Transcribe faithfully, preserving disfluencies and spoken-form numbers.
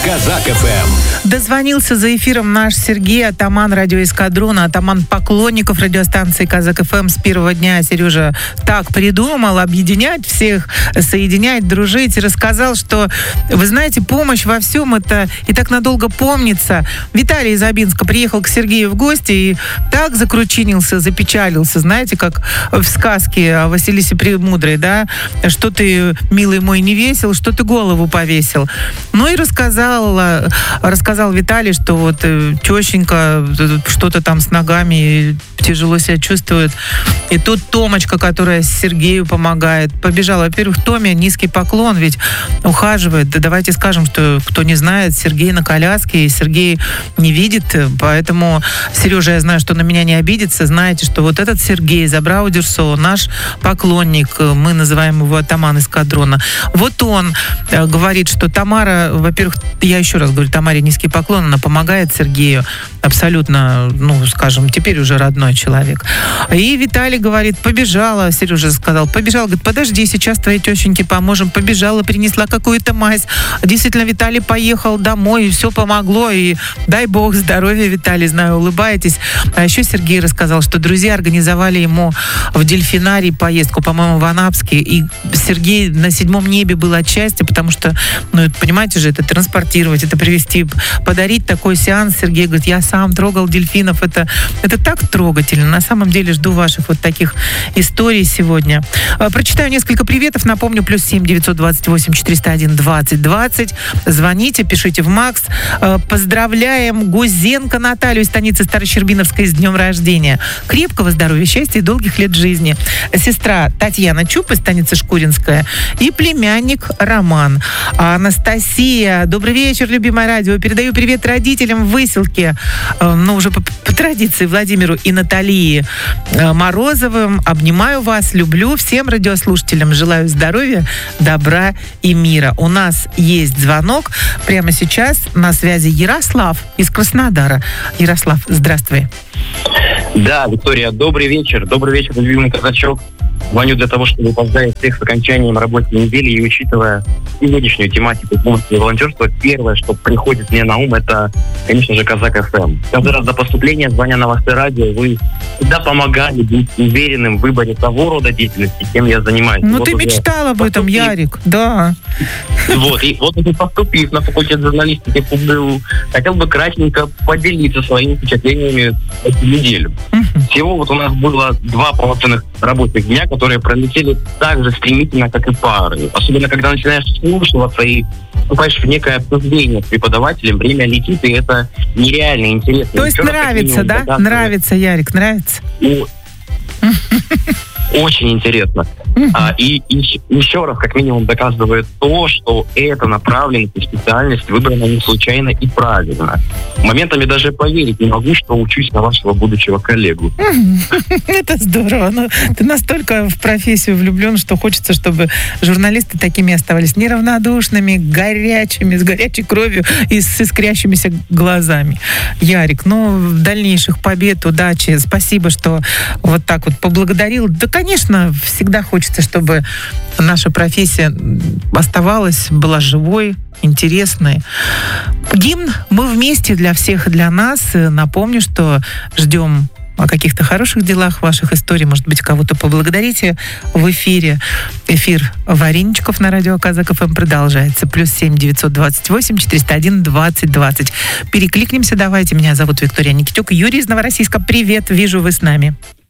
Казак эф эм. Дозвонился за эфиром наш Сергей, атаман радиоэскадрона, атаман поклонников радиостанции Казак эф эм с первого дня. Сережа так придумал объединять всех, соединять, дружить. И рассказал, что, вы знаете, помощь во всем это и так надолго помнится. Виталий из Абинска приехал к Сергею в гости и так закручинился, запечалился. Знаете, как в сказке о Василисе Премудрой, да? Что ты, милый мой, не весел, что ты голову повесил. Ну и рассказал, рассказал Виталий, что вот тещенька что-то там с ногами тяжело себя чувствует. И тут Томочка, которая Сергею помогает, побежала. Во-первых, Томе низкий поклон, ведь ухаживает. Да давайте скажем, что кто не знает, Сергей на коляске, и Сергей не видит, поэтому, Сережа, я знаю, что на меня не обидится. Знаете, что вот этот Сергей Забрау-Дюрсо, наш поклонник, мы называем его атаман эскадрона. Вот он говорит, что Тамара, во-первых, я еще раз говорю, Тамаре низкий поклон, она помогает Сергею абсолютно, ну, скажем, теперь уже родной человек. И Виталий говорит, побежала, Сережа сказал, побежала, говорит, подожди, сейчас твоей тещеньке поможем. Побежала, принесла какую-то мазь. Действительно, Виталий поехал домой, и все помогло, и дай бог здоровья, Виталий, знаю, улыбаетесь. А еще Сергей рассказал, что друзья организовали ему в дельфинарий поездку, по-моему, в Анапске, и Сергей на седьмом небе был от счастья, потому что, ну, понимаете же, это транспортировать, это привезти, подарить такой сеанс. Сергей говорит, я сам трогал дельфинов, это, это так трогательно. На самом деле жду ваших вот таких историй сегодня. Прочитаю несколько приветов, напомню, плюс семь девятьсот двадцать восемь четыреста один двадцать двадцать. Звоните, пишите в Макс. Поздравляем Гузенко Наталью из станицы Старощербиновской с днем рождения. Крепкого здоровья, счастья и долгих лет жизни. Сестра Татьяна Чуп из станицы Шкуринская и племянник Роман. Анастасия, добрый вечер, любимое радио. Передаю привет родителям в Выселке, ну, уже по, по традиции, Владимиру и Наталье Морозовым. Обнимаю вас, люблю. Всем радиослушателям желаю здоровья, добра и мира. У нас есть звонок. Прямо сейчас на связи Ярослав из Краснодара. Ярослав, здравствуй. Да, Виктория, добрый вечер. Добрый вечер, любимый казачок. Звоню для того, чтобы поздравить всех с окончанием рабочей недели, и учитывая сегодняшнюю тематику помощи и волонтерства, первое, что приходит мне на ум, это, конечно же, Казак эф эм. Каждый раз до поступления, звоня на Вахты радио, вы всегда помогали быть уверенным в выборе того рода деятельности, чем я занимаюсь. Ну, вот ты мечтал об этом, поступив... Ярик, да. Вот, и вот уже поступив на факультет журналистики в ФУГДУ, хотел бы кратенько поделиться своими впечатлениями эту неделю. Всего вот у нас было два полноценных рабочих дня, которые пролетели так же стремительно, как и пары. Особенно, когда начинаешь слушаться и вступаешь в некое обсуждение с преподавателем, время летит, и это нереально интересно. То есть Вчера, нравится, да? Доказывает. Нравится, Ярик, нравится? Ну, очень интересно. А, и, и еще раз, как минимум, доказывает то, что эта направленность и специальность выбрана не случайно и правильно. Моментами даже поверить не могу, что учусь на вашего будущего коллегу. Это здорово. Ну, ты настолько в профессию влюблен, что хочется, чтобы журналисты такими оставались неравнодушными, горячими, с горячей кровью и с искрящимися глазами. Ярик, ну, дальнейших побед, удачи. Спасибо, что вот так вот поблагодарил. Да, конечно, всегда хочется, чтобы наша профессия оставалась, была живой, интересной. Гимн «Мы вместе» для всех и для нас. Напомню, что ждем о каких-то хороших делах, ваших историй, может быть, кого-то поблагодарите в эфире. Эфир Вареничков на радио Казак эф эм продолжается. Плюс семь девятьсот двадцать восемь четыреста один двадцать двадцать. Перекликнемся, давайте. Меня зовут Виктория Никитюк. Юрий из Новороссийска. Привет, вижу, вы с нами.